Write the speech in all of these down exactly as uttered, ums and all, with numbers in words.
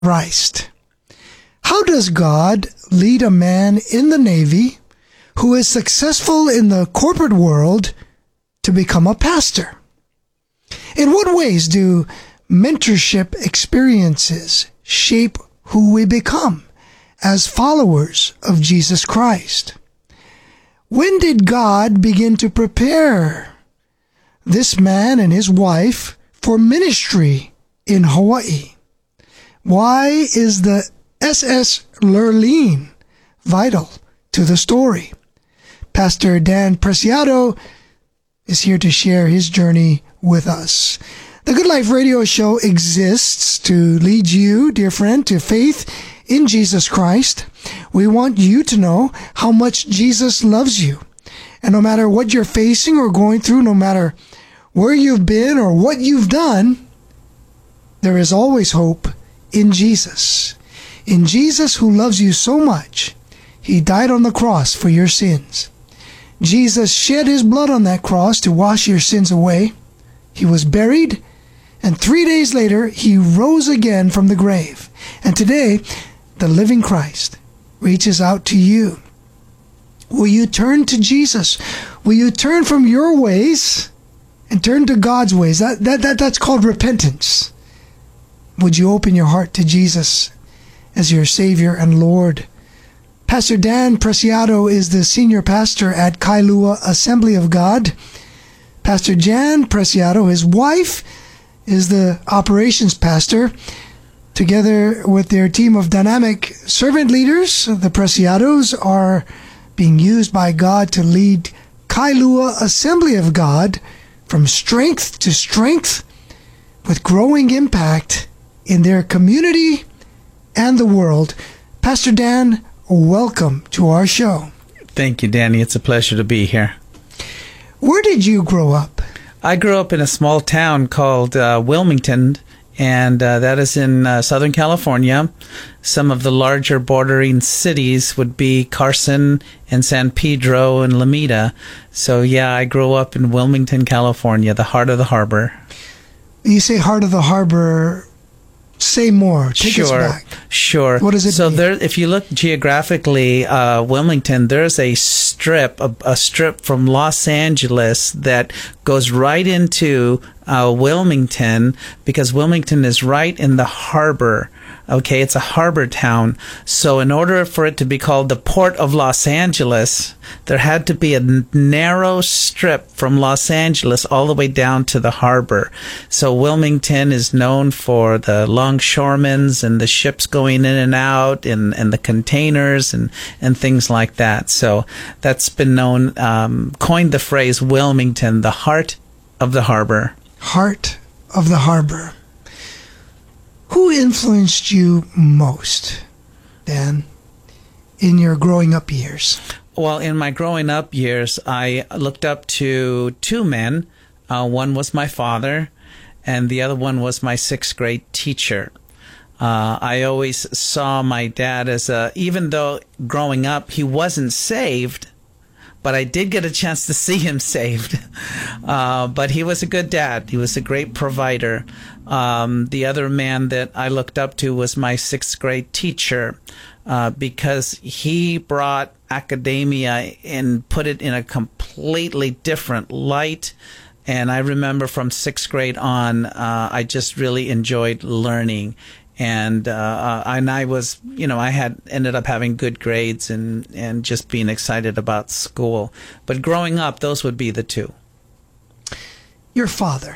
Christ. How does God lead a man in the Navy who is successful in the corporate world to become a pastor? In what ways do mentorship experiences shape who we become as followers of Jesus Christ? When did God begin to prepare this man and his wife for ministry in Hawaii? Why is the S S Lurleen vital to the story? Pastor Dan Preciado is here to share his journey with us. The Good Life Radio Show exists to lead you, dear friend, to faith in Jesus Christ. We want you to know how much Jesus loves you. And no matter what you're facing or going through, no matter where you've been or what you've done, there is always hope in Jesus. In Jesus, who loves you so much, he died on the cross for your sins. Jesus shed his blood on that cross to wash your sins away. He was buried, and three days later, he rose again from the grave. And today, the living Christ reaches out to you. Will you turn to Jesus? Will you turn from your ways and turn to God's ways? That, that, that, that's called repentance. Would you open your heart to Jesus as your Savior and Lord? Pastor Dan Preciado is the senior pastor at Kailua Assembly of God. Pastor Jan Preciado, his wife, is the operations pastor. Together with their team of dynamic servant leaders, the Preciados are being used by God to lead Kailua Assembly of God from strength to strength with growing impact in their community and the world. Pastor Dan, welcome to our show. Thank you, Danny. It's a pleasure to be here. Where did you grow up? I grew up in a small town called uh, Wilmington, and uh, that is in uh, Southern California. Some of the larger bordering cities would be Carson and San Pedro and Lomita. So, yeah, I grew up in Wilmington, California, the heart of the harbor. You say heart of the harbor. Say more. Take sure, us back. Sure. What does it so mean? there, if you look geographically, uh, Wilmington, there's a strip, a, a strip from Los Angeles that goes right into uh, Wilmington, because Wilmington is right in the harbor. Okay, it's a harbor town. So in order for it to be called the Port of Los Angeles, there had to be a narrow strip from Los Angeles all the way down to the harbor. So Wilmington is known for the longshoremen and the ships going in and out, and, and the containers and, and things like that. So that's been known, um, coined the phrase Wilmington, the heart of the harbor. Heart of the harbor. Who influenced you most, Dan, in your growing up years? Well, in my growing up years, I looked up to two men. Uh, one was my father, and the other one was my sixth grade teacher. Uh, I always saw my dad as a, even though growing up he wasn't saved, but I did get a chance to see him saved. Uh, but he was a good dad. He was a great provider. Um, the other man that I looked up to was my sixth grade teacher, uh, because he brought academia and put it in a completely different light. And I remember from sixth grade on, uh, I just really enjoyed learning. And uh, and I was, you know, I had ended up having good grades and, and just being excited about school. But growing up, those would be the two. Your father.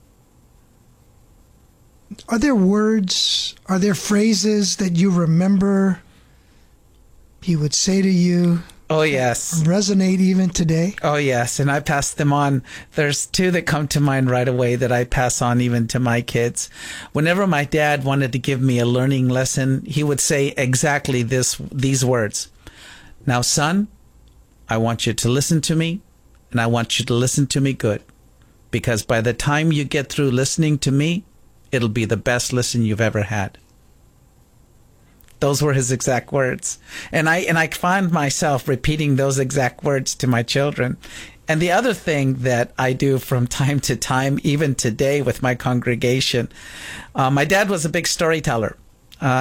Are there words, are there phrases that you remember he would say to you? Oh, yes. Resonate even today? Oh, yes. And I pass them on. There's two that come to mind right away that I pass on even to my kids. Whenever my dad wanted to give me a learning lesson, he would say exactly this, these words. Now, son, I want you to listen to me, and I want you to listen to me good. Because by the time you get through listening to me, it'll be the best listen you've ever had. Those were his exact words. And I and I find myself repeating those exact words to my children. And the other thing that I do from time to time, even today with my congregation, uh, my dad was a big storyteller.